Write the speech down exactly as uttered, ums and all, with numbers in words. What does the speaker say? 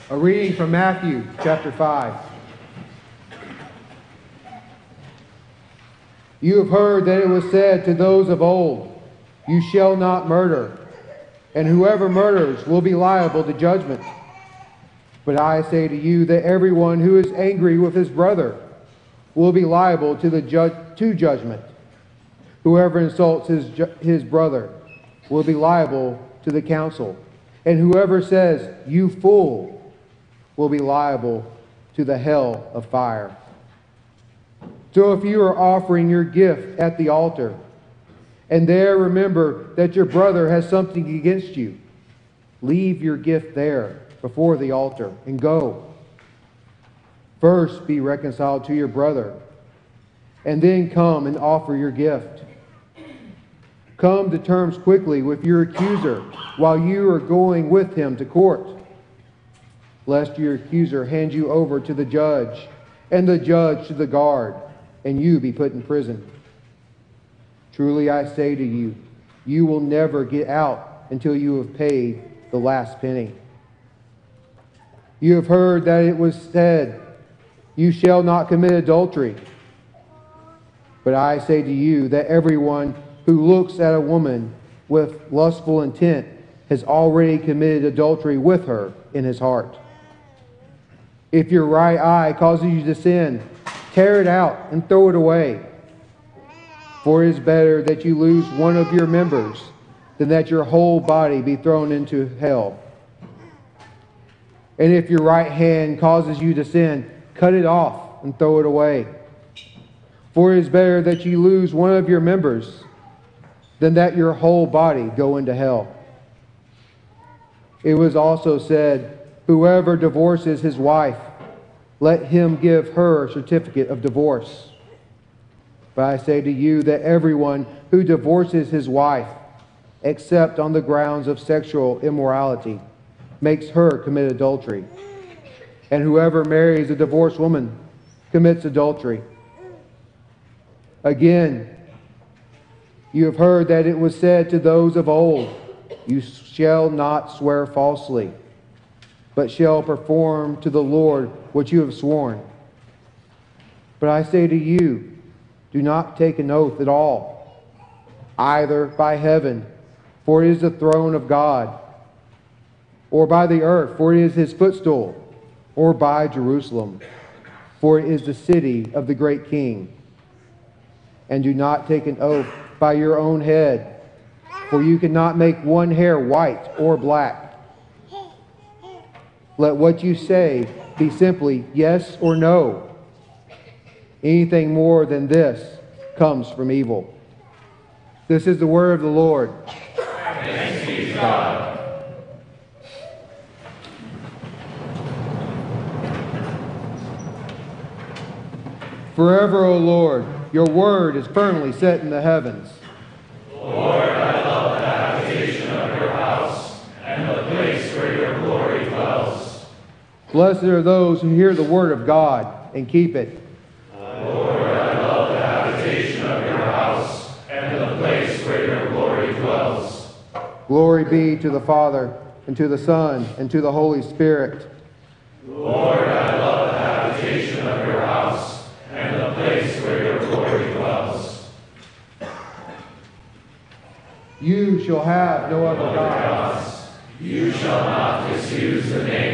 A reading from Matthew chapter five. You have heard that it was said to those of old, "You shall not murder, and whoever murders will be liable to judgment." But I say to you that everyone who is angry with his brother will be liable to the ju- to judgment. Whoever insults his ju- his brother will be liable to the council, and whoever says, "You fool," will be liable to the hell of fire. So if you are offering your gift at the altar, and there remember that your brother has something against you, leave your gift there before the altar and go. First be reconciled to your brother, and then come and offer your gift. Come to terms quickly with your accuser while you are going with him to court, lest your accuser hand you over to the judge, and the judge to the guard, and you be put in prison. Truly I say to you, you will never get out until you have paid the last penny. You have heard that it was said, "You shall not commit adultery." But I say to you that everyone who looks at a woman with lustful intent has already committed adultery with her in his heart. If your right eye causes you to sin, tear it out and throw it away. For it is better that you lose one of your members than that your whole body be thrown into hell. And if your right hand causes you to sin, cut it off and throw it away. For it is better that you lose one of your members than that your whole body go into hell. It was also said, "Whoever divorces his wife, let him give her a certificate of divorce." But I say to you that everyone who divorces his wife, except on the grounds of sexual immorality, makes her commit adultery. And whoever marries a divorced woman commits adultery. Again, you have heard that it was said to those of old, "You shall not swear falsely, but shall perform to the Lord what you have sworn." But I say to you, do not take an oath at all, either by heaven, for it is the throne of God, or by the earth, for it is his footstool, or by Jerusalem, for it is the city of the great King. And do not take an oath by your own head, for you cannot make one hair white or black. Let what you say be simply yes or no. Anything more than this comes from evil. This is the word of the Lord. Thanks be to God. Forever, O Lord, your word is firmly set in the heavens. Lord, I love the habitation of your house and the place where your glory dwells. Blessed are those who hear the word of God and keep it. Lord, I love the habitation of your house and the place where your glory dwells. Glory be to the Father, and to the Son, and to the Holy Spirit. Lord, I love the habitation of your house and the place where your glory dwells. You shall have no other gods. You shall not misuse the name